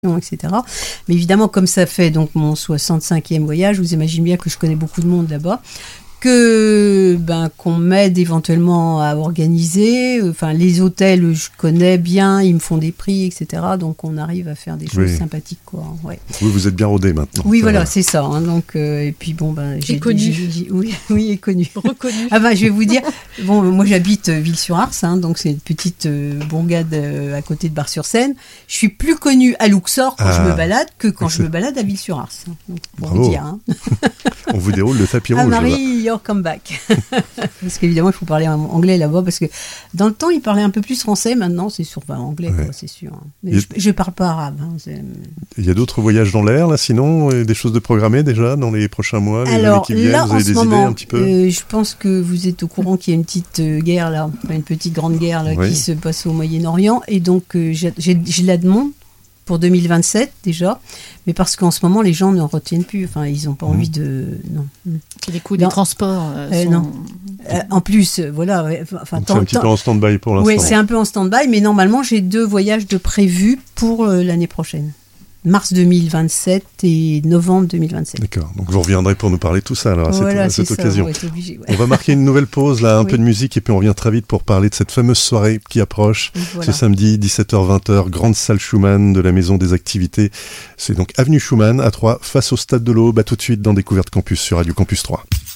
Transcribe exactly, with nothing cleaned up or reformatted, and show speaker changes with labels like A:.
A: et cetera. Mais évidemment, comme ça fait donc mon soixante-cinquième voyage, vous imaginez bien que je connais beaucoup de monde là-bas, que ben qu'on m'aide éventuellement à organiser. Enfin, les hôtels, je connais bien, ils me font des prix, et cetera. Donc, on arrive à faire des choses
B: oui.
A: sympathiques, quoi. Ouais.
B: Oui, vous êtes bien rodé maintenant.
A: Oui, voilà,
B: va.
A: c'est ça. Hein, donc, euh, et puis bon, ben, j'ai
C: connu.
A: j'ai, j'ai, oui, oui, et connu.
C: Reconnu.
A: Ah ben, je vais vous dire. Bon, moi, j'habite Ville-sur-Ars, hein, donc c'est une petite euh, bourgade euh, à côté de Bar-sur-Seine. Je suis plus connue à Luxor quand ah, je me balade que quand je me balade à Ville-sur-Ars. Donc, pour
B: Bravo.
A: vous dire. Hein.
B: On vous déroule le tapis
A: ah,
B: rouge.
A: Marie, your comeback. Parce qu'évidemment, il faut parler anglais là-bas, parce que dans le temps, ils parlaient un peu plus français, maintenant, c'est sûr, enfin, anglais, ouais. quoi, c'est sûr. Mais a... je ne parle pas arabe. Hein, c'est...
B: Il y a d'autres voyages dans l'air, là, sinon, des choses de programmer déjà dans les prochains mois, les
A: Alors,
B: années qui viennent,
A: là,
B: vous avez des
A: moment,
B: idées un petit peu
A: euh, je pense que vous êtes au courant qu'il y a une petite euh, guerre, là, une petite grande guerre là, oui. qui se passe au Moyen-Orient, et donc euh, j'ai, j'ai, j'ai la demande pour deux mille vingt-sept déjà, mais parce qu'en ce moment les gens ne retiennent plus, enfin ils n'ont pas mmh. envie de non.
C: Les coûts des transports euh,
A: euh,
C: sont...
A: non. Euh, en plus, euh, voilà, ouais, enfin
B: c'est un petit peu en stand-by pour l'instant.
A: Oui, c'est un peu en stand-by, mais normalement j'ai deux voyages de prévus pour euh, l'année prochaine. Mars deux mille vingt-sept et novembre deux mille vingt-sept.
B: D'accord, donc vous reviendrez pour nous parler de tout ça alors à
A: voilà,
B: cette, à cette
A: ça,
B: occasion.
A: On, va obligé, ouais.
B: on va marquer une nouvelle pause, là, un
A: oui.
B: peu de musique, et puis on revient très vite pour parler de cette fameuse soirée qui approche.
A: Voilà.
B: Ce samedi, dix-sept heures vingt, grande salle Schumann de la Maison des Activités. C'est donc avenue Schumann à Troyes, face au Stade de l'Aube. À tout de suite dans Découverte Campus sur Radio Campus trois.